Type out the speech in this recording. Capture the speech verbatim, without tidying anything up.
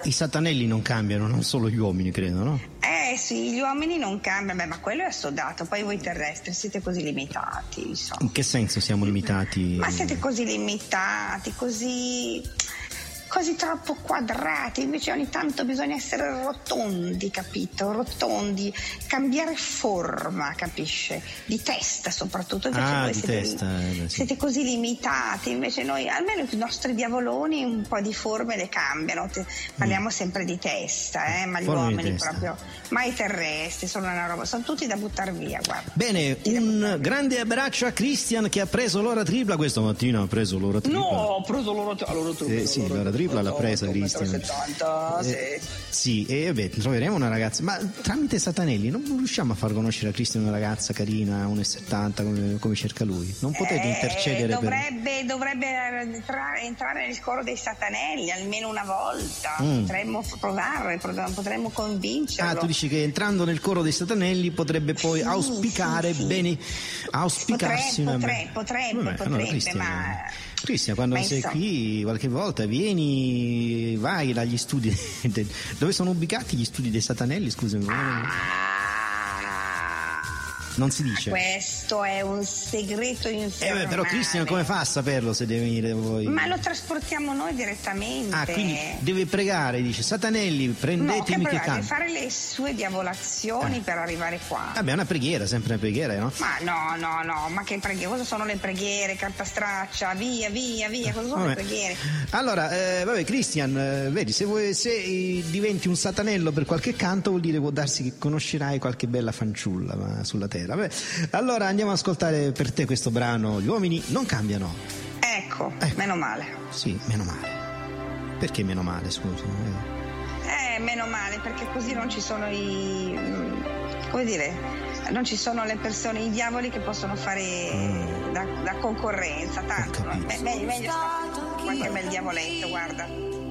i satanelli non cambiano, non solo gli uomini, credo, no? Eh sì, gli uomini non cambiano, beh, ma quello è assodato. Poi voi terrestri siete così limitati, insomma. In che senso siamo limitati? Ma siete così limitati, così così troppo quadrati, invece ogni tanto bisogna essere rotondi, capito? Rotondi, cambiare forma, capisce? Di testa soprattutto, invece ah, voi di siete, testa, eh, beh, sì. siete così limitati, invece noi, almeno i nostri diavoloni un po' di forme le cambiano, Te, parliamo mm. sempre di testa, eh, ma gli Forme uomini proprio, ma i terrestri sono una roba, sono tutti da buttare via, guarda. Bene, un grande abbraccio a Christian che ha preso l'ora tripla questa mattina, ha preso l'ora tripla. No, ho preso l'ora tripla. Eh, sì, l'ora tripla l'ha presa Cristian. settanta, eh, sì. Sì, e vabbè, troveremo una ragazza, ma tramite Satanelli non riusciamo a far conoscere a Cristian una ragazza carina, uno e settanta come, come cerca lui? Non potete eh, intercedere dovrebbe, per... dovrebbe entrare, entrare nel coro dei Satanelli almeno una volta, mm. potremmo provare, potremmo convincerlo. Ah, tu dici che entrando nel coro dei Satanelli potrebbe poi sì, auspicare sì, sì. bene, auspicarsi potrebbe, una... potrebbe, potrebbe, Vabbè, potrebbe allora, Cristian, ma... Cristian, quando ma sei insomma... qui qualche volta vieni, vai dagli studi dove sono ubicati gli studi dei Satanelli, scusami. Ah, non si dice. Questo è un segreto infernale. Eh, però Cristian come fa a saperlo se deve venire da voi? Ma lo trasportiamo noi direttamente. Ah, quindi deve pregare, dice Satanelli, prendetemi no, che, che canto. Deve fare le sue diavolazioni eh. per arrivare qua. Vabbè, è una preghiera, sempre una preghiera, no? Ma no, no, no, ma che preghiere? Cosa sono le preghiere? Carta straccia, via, via, via, cosa sono vabbè. le preghiere? Allora, eh, vabbè, Cristian, eh, vedi, se, vuoi, se eh, diventi un satanello per qualche canto vuol dire può darsi che conoscerai qualche bella fanciulla ma, sulla terra. Vabbè. Allora andiamo ad ascoltare per te questo brano, Gli uomini non cambiano. Ecco, ecco. Meno male. Sì, meno male. Perché meno male, scusa? Eh, meno male, perché così non ci sono i... come dire... non ci sono le persone, i diavoli che possono fare mm. da, da concorrenza, tanto no? Me, meglio, meglio qualche bel diavoletto, guarda.